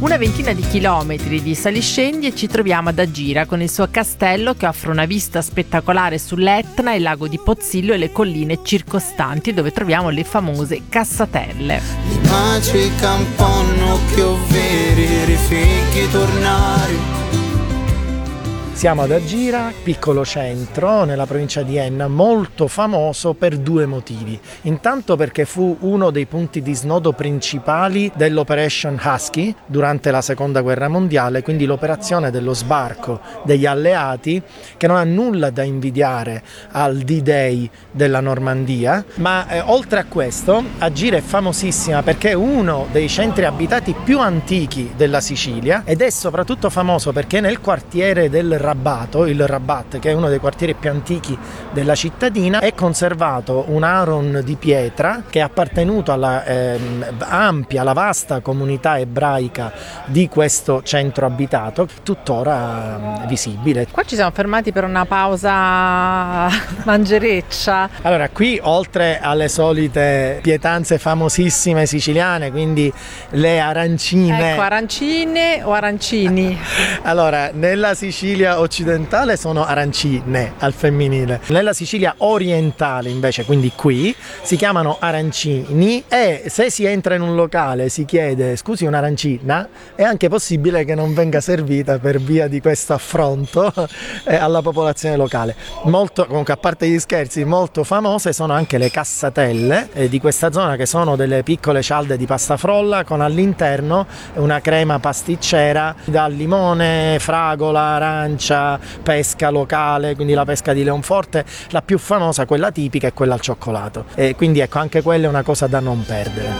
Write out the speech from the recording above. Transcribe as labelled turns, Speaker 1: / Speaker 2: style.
Speaker 1: Una ventina di chilometri di saliscendi e ci troviamo ad Agira con il suo castello che offre una vista spettacolare sull'Etna, il lago di Pozzillo e le colline circostanti dove troviamo le famose cassatelle.
Speaker 2: Immagini campanno che ovveri rifighi tornare.
Speaker 3: Siamo ad Agira, piccolo centro nella provincia di Enna, molto famoso per due motivi. Intanto perché fu uno dei punti di snodo principali dell'Operation Husky durante la Seconda Guerra Mondiale, quindi l'operazione dello sbarco degli alleati che non ha nulla da invidiare al D-Day della Normandia, ma oltre a questo Agira è famosissima perché è uno dei centri abitati più antichi della Sicilia ed è soprattutto famoso perché nel quartiere del il Rabat, che è uno dei quartieri più antichi della cittadina, è conservato un aron di pietra che è appartenuto alla alla vasta comunità ebraica di questo centro abitato, tuttora visibile.
Speaker 1: Qua ci siamo fermati per una pausa mangereccia.
Speaker 3: Allora, qui oltre alle solite pietanze famosissime siciliane, quindi le arancine.
Speaker 1: Ecco, arancine o arancini?
Speaker 3: Allora, nella Sicilia occidentale sono arancine al femminile, nella Sicilia orientale invece, quindi qui, si chiamano arancini e se si entra in un locale si chiede scusi un'arancina, è anche possibile che non venga servita per via di questo affronto alla popolazione locale. Molto, comunque, a parte gli scherzi, molto famose sono anche le cassatelle di questa zona, che sono delle piccole cialde di pasta frolla con all'interno una crema pasticcera da limone, fragola, arancia, pesca locale, quindi la pesca di Leonforte. La più famosa, quella tipica, è quella al cioccolato, e quindi ecco, anche quella è una cosa da non perdere.